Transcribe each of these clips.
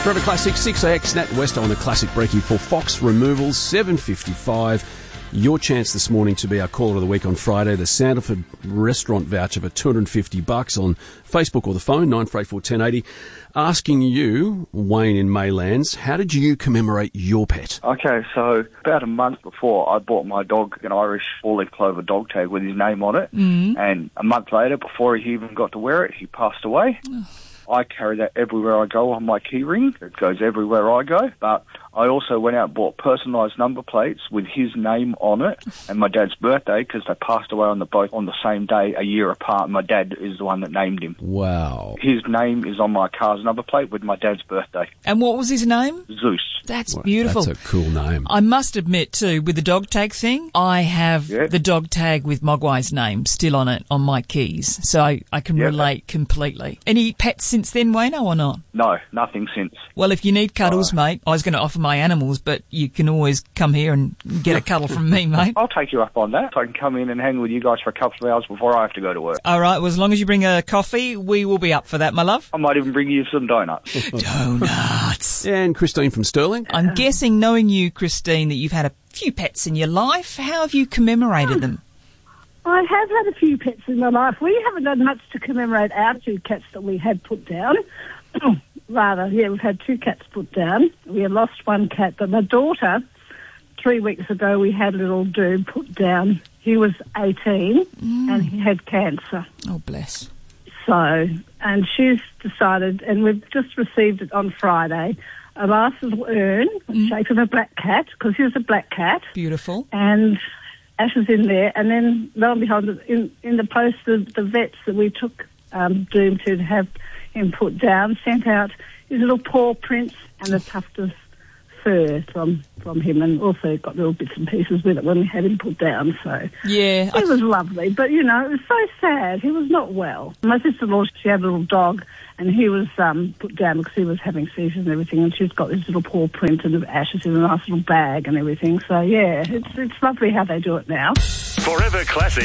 Forever Classic, 6AX, Nat West on a classic breakie for Fox Removals, 7:55. Your chance this morning to be our caller of the week on Friday. The Sanderford restaurant voucher for $250 on Facebook or the phone, 94841080. Asking you, Wayne in Maylands, how did you commemorate your pet? Okay, so about a month before, I bought my dog an Irish four-leaf clover dog tag with his name on it. And a month later, before he even got to wear it, he passed away. I carry that everywhere I go on my key ring. It goes everywhere I go. But I also went out and bought personalised number plates with his name on it and my dad's birthday, because they passed away on the same day, a year apart. My dad is the one that named him. Wow. His name is on my car's number plate with my dad's birthday. And what was his name? Zeus. That's beautiful. That's a cool name. I must admit, too, with the dog tag thing, I have the dog tag with Mogwai's name still on it on my keys, so I can relate completely. Any pets since then, Wayno, or not? No, nothing since. Well, if you need cuddles, mate, I was going to offer my animals, but you can always come here and get a cuddle from me, mate. I'll take you up on that. I can come in and hang with you guys for a couple of hours before I have to go to work. All right, well, as long as you bring a coffee, we will be up for that, my love. I might even bring you some donuts. Donuts. And Christine from Stirling. I'm guessing, knowing you, Christine, that you've had a few pets in your life. How have you commemorated them? I have had a few pets in my life. We haven't done much to commemorate our two cats that we had put down. We've had two cats put down. We had lost one cat, but my daughter, 3 weeks ago, we had little dude put down. He was 18 and he had cancer. Oh, bless. So, and she's decided, and we've just received it on Friday, a nice little urn, shape of a black cat, because he was a black cat. Beautiful. And ashes in there, and then, lo and behold, in the post, the vets that we took Doom to have him put down sent out his little paw prints and a tuft of fur from him, and also got little bits and pieces with it when we had him put down. So yeah, it was lovely, but it was so sad. He was not well. My sister-in-law, she had a little dog, and he was put down because he was having seizures and everything, and she's got this little paw print and the ashes in a nice little bag and everything. So yeah, it's lovely how they do it now. Forever Classic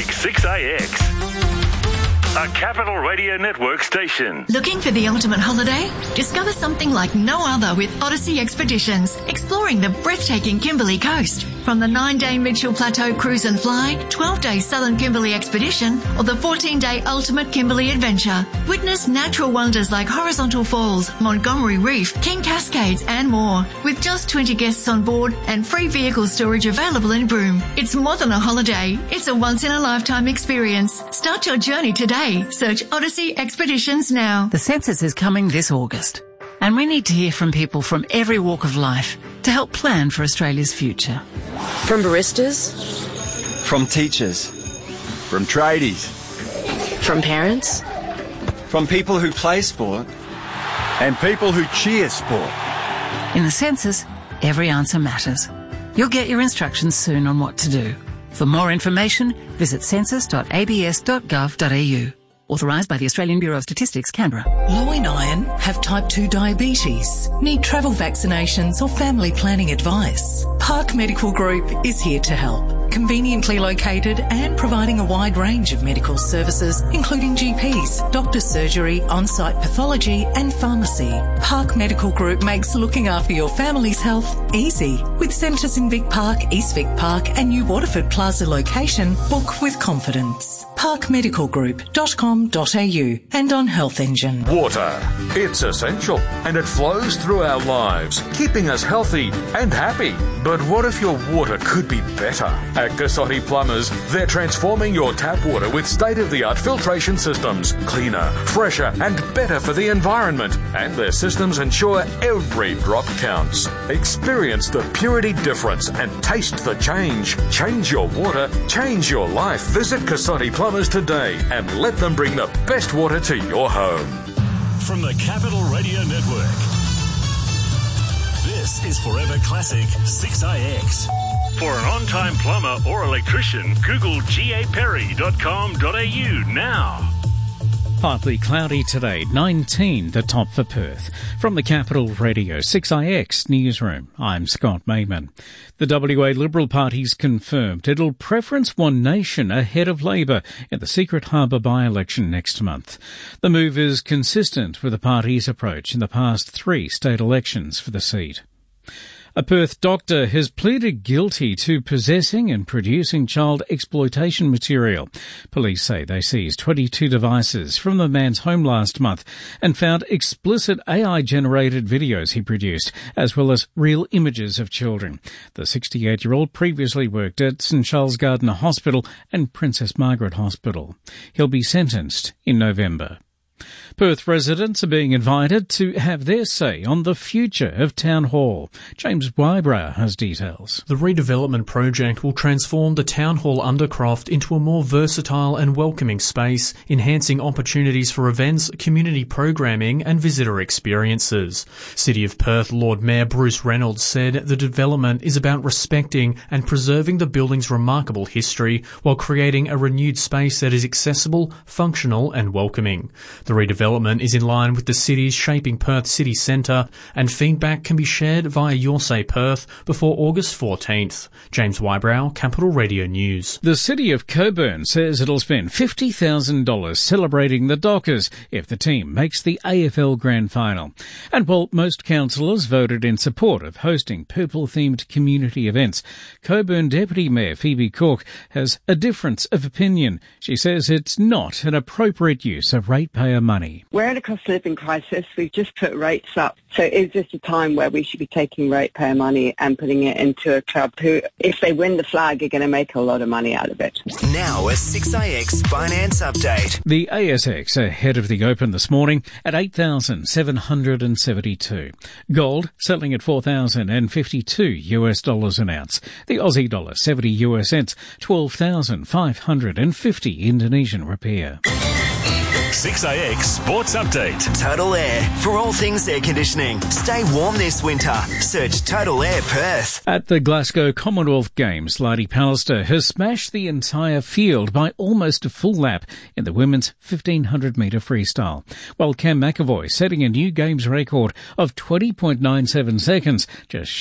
6AX. A Capital Radio Network station. Looking for the ultimate holiday? Discover something like no other with Odyssey Expeditions, exploring the breathtaking Kimberley coast. From the 9-day Mitchell Plateau Cruise and Fly, 12-day Southern Kimberley Expedition, or the 14-day Ultimate Kimberley Adventure. Witness natural wonders like Horizontal Falls, Montgomery Reef, King Cascades, and more. With just 20 guests on board and free vehicle storage available in Broome. It's more than a holiday. It's a once-in-a-lifetime experience. Start your journey today. Search Odyssey Expeditions now. The census is coming this August, and we need to hear from people from every walk of life to help plan for Australia's future. From baristas, from teachers, from tradies, from parents, from people who play sport, and people who cheer sport. In the census, every answer matters. You'll get your instructions soon on what to do. For more information, visit census.abs.gov.au. Authorised by the Australian Bureau of Statistics, Canberra. Low in iron, have type 2 diabetes, need travel vaccinations or family planning advice. Park Medical Group is here to help. Conveniently located and providing a wide range of medical services, including GPs, doctor's surgery, on-site pathology and pharmacy. Park Medical Group makes looking after your family's health easy. With centres in Vic Park, East Vic Park and New Waterford Plaza location, book with confidence. parkmedicalgroup.com.au and on Health Engine. Water. It's essential and it flows through our lives, keeping us healthy and happy. But what if your water could be better? At Cassotti Plumbers, they're transforming your tap water with state-of-the-art filtration systems. Cleaner, fresher and better for the environment. And their systems ensure every drop counts. Experience the purity difference and taste the change. Change your water, change your life. Visit Cassotti Plumbers today and let them bring the best water to your home. From the Capital Radio Network, this is Forever Classic 6AX. For an on-time plumber or electrician, Google gaperry.com.au now. Partly cloudy today, 19 the top for Perth. From the Capital Radio 6IX newsroom, I'm Scott Mayman. The WA Liberal Party's confirmed it'll preference One Nation ahead of Labor in the Secret Harbour by-election next month. The move is consistent with the party's approach in the past 3 state elections for the seat. A Perth doctor has pleaded guilty to possessing and producing child exploitation material. Police say they seized 22 devices from the man's home last month and found explicit AI-generated videos he produced, as well as real images of children. The 68-year-old previously worked at St Charles Gardner Hospital and Princess Margaret Hospital. He'll be sentenced in November. Perth residents are being invited to have their say on the future of Town Hall. James Wybrow has details. The redevelopment project will transform the Town Hall Undercroft into a more versatile and welcoming space, enhancing opportunities for events, community programming and visitor experiences. City of Perth Lord Mayor Bruce Reynolds said the development is about respecting and preserving the building's remarkable history while creating a renewed space that is accessible, functional and welcoming. The redevelopment is in line with the city's Shaping Perth City Centre, and feedback can be shared via Your Say Perth before August 14th. James Wybrow, Capital Radio News. The City of Coburn says it'll spend $50,000 celebrating the Dockers if the team makes the AFL Grand Final. And while most councillors voted in support of hosting purple-themed community events, Coburn Deputy Mayor Phoebe Cook has a difference of opinion. She says it's not an appropriate use of ratepayer money. We're in a cost of living crisis. We've just put rates up. So is this a time where we should be taking ratepayer money and putting it into a club who, if they win the flag, are going to make a lot of money out of it? Now a 6IX finance update. The ASX ahead of the open this morning at 8,772. Gold settling at $4,052 an ounce. The Aussie dollar 70 US cents, 12,550 Indonesian rupiah. 6IX Sports Update. Total Air. For all things air conditioning. Stay warm this winter. Search Total Air Perth. At the Glasgow Commonwealth Games, Lydie Pallister has smashed the entire field by almost a full lap in the women's 1,500-metre freestyle, while Cam McAvoy setting a new Games record of 20.97 seconds, just